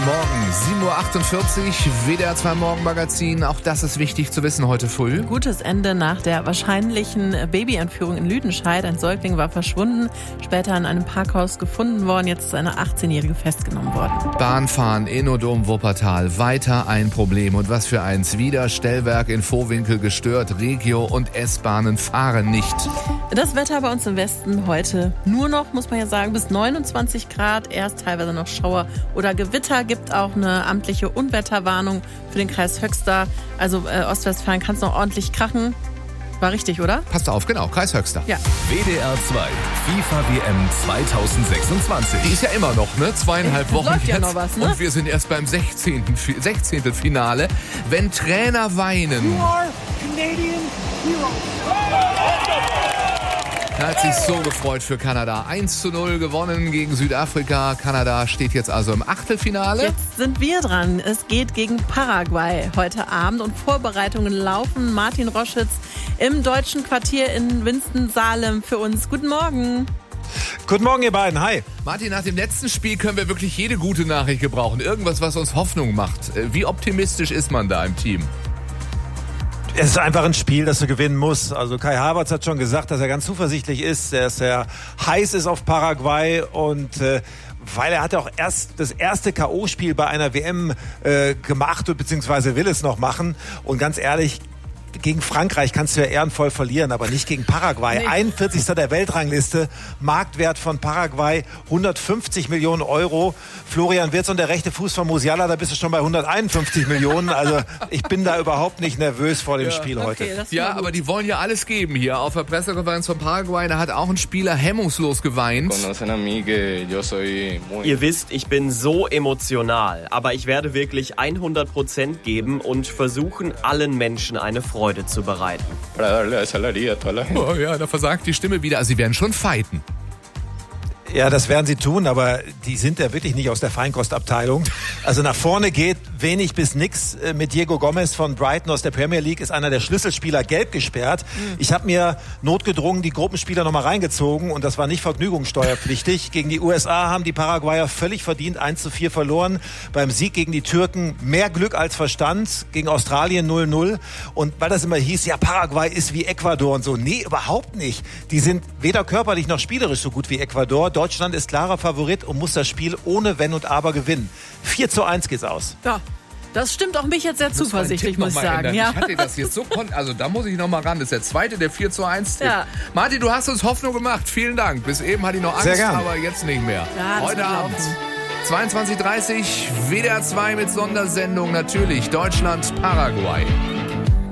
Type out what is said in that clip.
Guten Morgen, 7.48 Uhr, WDR 2 Morgenmagazin. Auch das ist wichtig zu wissen heute früh. Gutes Ende nach der wahrscheinlichen Babyentführung in Lüdenscheid. Ein Säugling war verschwunden, später in einem Parkhaus gefunden worden. Jetzt ist eine 18-Jährige festgenommen worden. Bahnfahren in und um Wuppertal, weiter ein Problem. Und was für eins, wieder Stellwerk in Vohwinkel gestört. Regio und S-Bahnen fahren nicht. Das Wetter bei uns im Westen heute nur noch, muss man ja sagen, bis 29 Grad. Erst teilweise noch Schauer oder Gewitter. Gibt auch eine amtliche Unwetterwarnung für den Kreis Höxter. Also Ostwestfalen kann es noch ordentlich krachen. War richtig, oder? Passt auf, genau, Kreis Höxter. Ja. WDR 2, FIFA WM 2026. Die ist ja immer noch, ne? 2,5 Wochen läuft jetzt. Ja noch was, ne? Und wir sind erst beim 16. Finale. Wenn Trainer weinen. You are Canadian heroes. Er hat sich so gefreut für Kanada. 1:0 gewonnen gegen Südafrika. Kanada steht jetzt also im Achtelfinale. Jetzt sind wir dran. Es geht gegen Paraguay heute Abend und Vorbereitungen laufen. Martin Roschitz im deutschen Quartier in Winston-Salem für uns. Guten Morgen. Guten Morgen, ihr beiden. Hi. Martin, nach dem letzten Spiel können wir wirklich jede gute Nachricht gebrauchen. Irgendwas, was uns Hoffnung macht. Wie optimistisch ist man da im Team? Es ist einfach ein Spiel, das du gewinnen musst. Also Kai Havertz hat schon gesagt, dass er ganz zuversichtlich ist, dass er heiß ist auf Paraguay und weil er hat auch erst das erste K.O.-Spiel bei einer WM gemacht beziehungsweise will es noch machen. Und ganz ehrlich, gegen Frankreich kannst du ja ehrenvoll verlieren, aber nicht gegen Paraguay. Nee. 41. der Weltrangliste, Marktwert von Paraguay 150 Millionen Euro. Florian Wirtz und der rechte Fuß von Musiala, da bist du schon bei 151 Millionen. Also ich bin da überhaupt nicht nervös vor dem Spiel heute. Ja, aber die wollen ja alles geben hier. Auf der Pressekonferenz von Paraguay, da hat auch ein Spieler hemmungslos geweint. Ihr wisst, ich bin so emotional, aber ich werde wirklich 100% geben und versuchen, allen Menschen eine Freude zu bereiten. Oh ja, da versagt die Stimme wieder. Also sie werden schon fighten. Ja, das werden sie tun, aber die sind ja wirklich nicht aus der Feinkostabteilung. Also nach vorne geht wenig bis nix. Mit Diego Gomez von Brighton aus der Premier League ist einer der Schlüsselspieler gelb gesperrt. Ich habe mir notgedrungen die Gruppenspieler nochmal reingezogen und das war nicht vergnügungssteuerpflichtig. Gegen die USA haben die Paraguayer völlig verdient 1:4 verloren. Beim Sieg gegen die Türken mehr Glück als Verstand. Gegen Australien 0:0. Und weil das immer hieß, ja, Paraguay ist wie Ecuador und so. Nee, überhaupt nicht. Die sind weder körperlich noch spielerisch so gut wie Ecuador. Deutschland ist klarer Favorit und muss das Spiel ohne Wenn und Aber gewinnen. 4:1 geht's aus. Ja, das stimmt auch mich jetzt sehr zuversichtlich, muss ich sagen. Ja. Ich hatte das jetzt so, also da muss ich noch mal ran. Das ist der zweite, der 4:1 Tipp. Ja. Martin, du hast uns Hoffnung gemacht. Vielen Dank. Bis eben hatte ich noch Angst, aber jetzt nicht mehr. Ja, heute Abend 22:30 WDR 2 mit Sondersendung natürlich Deutschland, Paraguay.